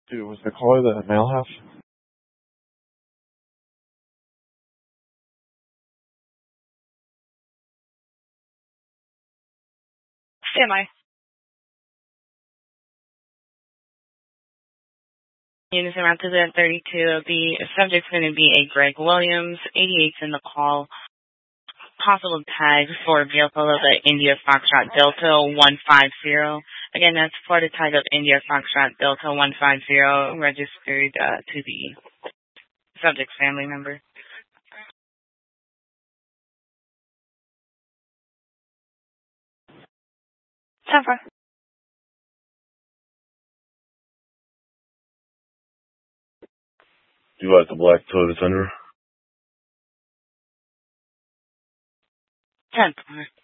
Dude, was the caller the male half? Standby. Units around to the 32. The subject's going to be a Greg Williams, 88's in the call. Possible tags for vehicle of the India Foxtrot Delta 150. Again, that's for the tag of India Foxtrot Delta 150, registered to the subject's family member. Temper. Do you like the black Toyota Tundra? 10.